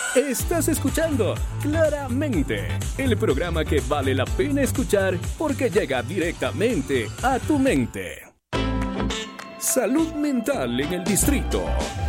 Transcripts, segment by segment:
Estás escuchando Claramente, el programa que vale la pena escuchar porque llega directamente a tu mente. Salud mental en el distrito.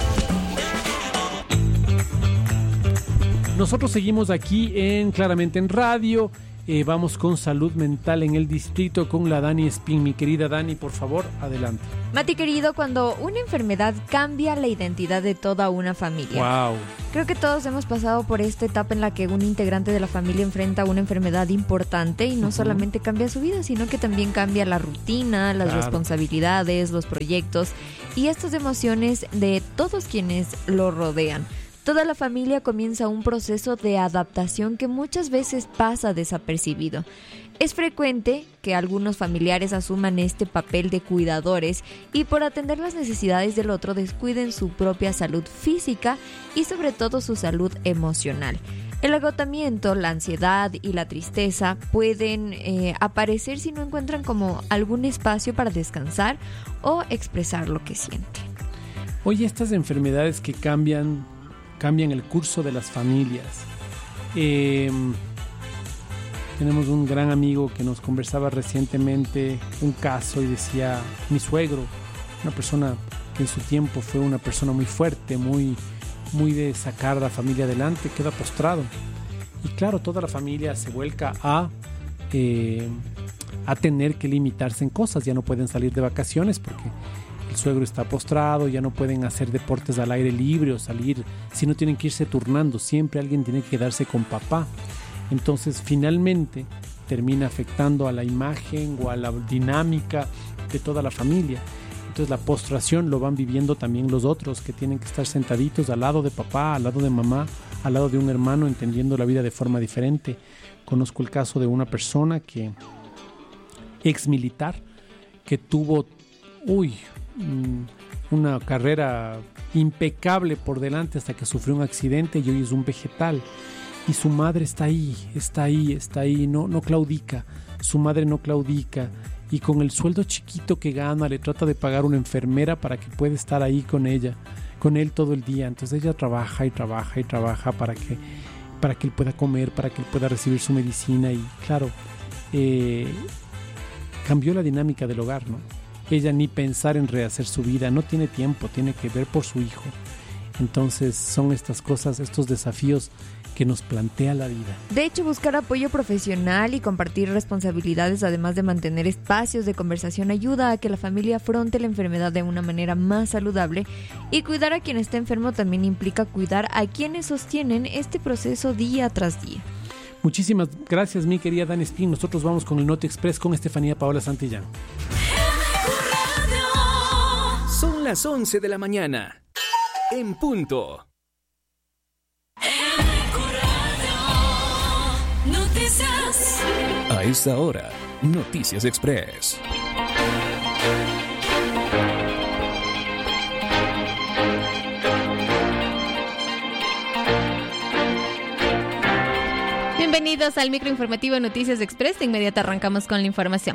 Nosotros seguimos aquí en Claramente en Radio. Vamos con salud mental en el distrito con la Dani Espín. Mi querida Dani, por favor, adelante. Mati querido, cuando una enfermedad cambia la identidad de toda una familia. Wow. Creo que todos hemos pasado por esta etapa en la que un integrante de la familia enfrenta una enfermedad importante y no solamente cambia su vida, sino que también cambia la rutina, las responsabilidades, los proyectos y estas emociones de todos quienes lo rodean. Toda la familia comienza un proceso de adaptación que muchas veces pasa desapercibido. Es frecuente que algunos familiares asuman este papel de cuidadores y por atender las necesidades del otro descuiden su propia salud física y sobre todo su salud emocional. El agotamiento, la ansiedad y la tristeza pueden aparecer si no encuentran como algún espacio para descansar o expresar lo que sienten. Oye, estas enfermedades que cambian el curso de las familias. Tenemos un gran amigo que nos conversaba recientemente un caso y decía, mi suegro, una persona que en su tiempo fue una persona muy fuerte, muy de sacar a la familia adelante, queda postrado. Y claro, toda la familia se vuelca a tener que limitarse en cosas. Ya no pueden salir de vacaciones porque el suegro está postrado, ya no pueden hacer deportes al aire libre o salir, si no tienen que irse turnando, siempre alguien tiene que quedarse con papá. Entonces finalmente termina afectando a la imagen o a la dinámica de toda la familia. Entonces la postración lo van viviendo también los otros, que tienen que estar sentaditos al lado de papá, al lado de mamá, al lado de un hermano, entendiendo la vida de forma diferente. Conozco el caso de una persona ex militar que tuvo una carrera impecable por delante hasta que sufrió un accidente y hoy es un vegetal. Y su madre está ahí, no claudica. Su madre no claudica. Y con el sueldo chiquito que gana, le trata de pagar una enfermera para que pueda estar ahí con él todo el día. Entonces ella trabaja para que él pueda comer, para que él pueda recibir su medicina. Y claro, cambió la dinámica del hogar, ¿no? Ella ni pensar en rehacer su vida, no tiene tiempo, tiene que ver por su hijo. Entonces son estas cosas, estos desafíos que nos plantea la vida. De hecho, buscar apoyo profesional y compartir responsabilidades, además de mantener espacios de conversación, ayuda a que la familia afronte la enfermedad de una manera más saludable, y cuidar a quien está enfermo también implica cuidar a quienes sostienen este proceso día tras día. Muchísimas gracias, mi querida Dani Espín. Nosotros vamos con el Noti Express con Estefanía Paola Santillán. Son las 11 de la mañana. En punto. Noticias. A esta hora, Noticias Express. Bienvenidos al microinformativo Noticias Express. De inmediato arrancamos con la información.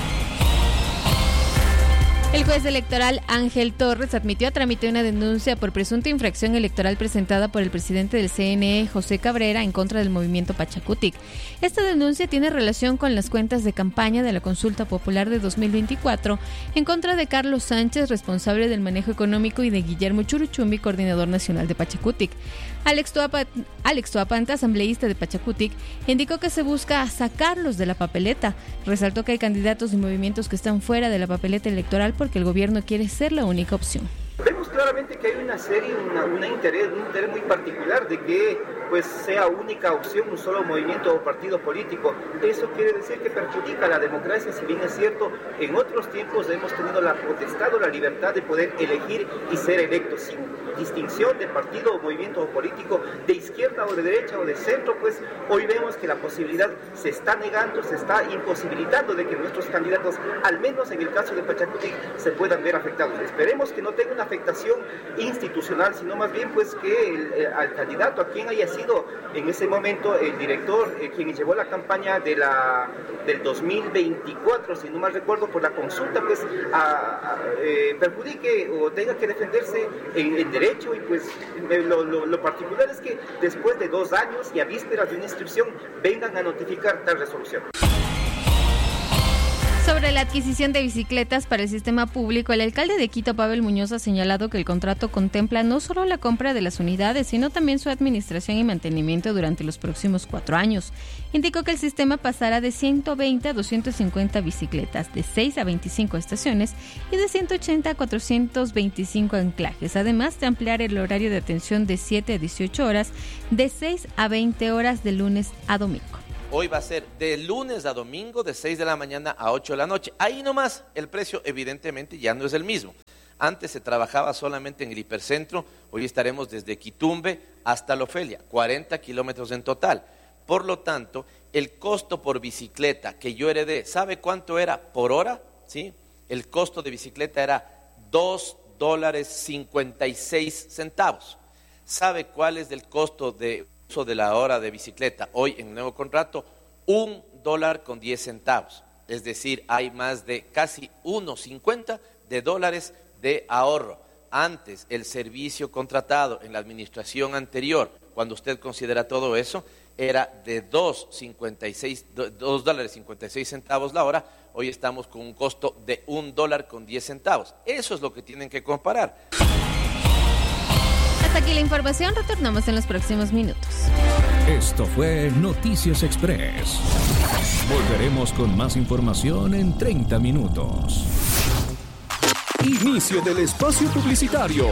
El juez electoral Ángel Torres admitió a trámite una denuncia por presunta infracción electoral presentada por el presidente del CNE, José Cabrera, en contra del movimiento Pachakutik. Esta denuncia tiene relación con las cuentas de campaña de la consulta popular de 2024 en contra de Carlos Sánchez, responsable del manejo económico, y de Guillermo Churuchumbi, coordinador nacional de Pachakutik. Alex Toapanta, asambleísta de Pachakutik, indicó que se busca sacarlos de la papeleta. Resaltó que hay candidatos y movimientos que están fuera de la papeleta electoral porque el gobierno quiere ser la única opción. Vemos claramente que hay un interés muy particular de que pues sea única opción un solo movimiento o partido político. Eso quiere decir que perjudica la democracia, si bien es cierto, en otros tiempos hemos tenido la potestad o la libertad de poder elegir y ser electos sin distinción de partido o movimiento o político, de izquierda o de derecha o de centro. Pues hoy vemos que la posibilidad se está negando, se está imposibilitando de que nuestros candidatos, al menos en el caso de Pachakutik, se puedan ver afectados. Esperemos que no tenga una afectación institucional, sino más bien pues que al candidato, a quien haya sido en ese momento el director quien llevó la campaña del 2024, si no mal recuerdo, por la consulta, pues perjudique o tenga que defenderse en derecho. Y pues lo particular es que después de 2 años y a vísperas de una inscripción vengan a notificar tal resolución. Sobre la adquisición de bicicletas para el sistema público, el alcalde de Quito, Pavel Muñoz, ha señalado que el contrato contempla no solo la compra de las unidades, sino también su administración y mantenimiento durante los próximos 4 años. Indicó que el sistema pasará de 120 a 250 bicicletas, de 6 a 25 estaciones y de 180 a 425 anclajes, además de ampliar el horario de atención de 7 a 18 horas, de 6 a 20 horas de lunes a domingo. Hoy va a ser de lunes a domingo, de 6 de la mañana a 8 de la noche. Ahí nomás, el precio evidentemente ya no es el mismo. Antes se trabajaba solamente en el hipercentro, hoy estaremos desde Quitumbe hasta La Ofelia, 40 kilómetros en total. Por lo tanto, el costo por bicicleta que yo heredé, ¿sabe cuánto era por hora? ¿Sí? El costo de bicicleta era $2.56. ¿Sabe cuál es el costo de uso de la hora de bicicleta hoy en el nuevo contrato? $1.10. Es decir, hay más de casi $1.50 de ahorro. Antes, el servicio contratado en la administración anterior, cuando usted considera todo eso, era de $2.56 la hora. Hoy estamos con un costo de $1.10. Eso es lo que tienen que comparar. Hasta aquí la información, retornamos en los próximos minutos. Esto fue Noticias Express. Volveremos con más información en 30 minutos. Inicio del espacio publicitario.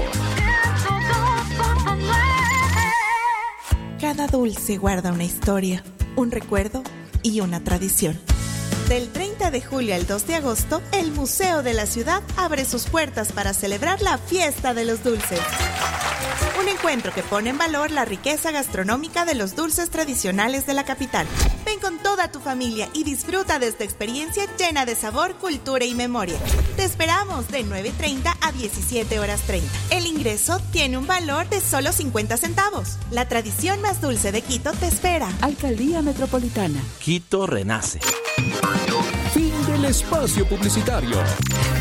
Cada dulce guarda una historia, un recuerdo y una tradición. Del 30 de julio al 2 de agosto, el Museo de la Ciudad abre sus puertas para celebrar la Fiesta de los Dulces. Un encuentro que pone en valor la riqueza gastronómica de los dulces tradicionales de la capital. Ven con toda tu familia y disfruta de esta experiencia llena de sabor, cultura y memoria. Te esperamos de 9:30 a 17:30. El ingreso tiene un valor de solo 50 centavos. La tradición más dulce de Quito te espera. Alcaldía Metropolitana. Quito renace. Fin del espacio publicitario.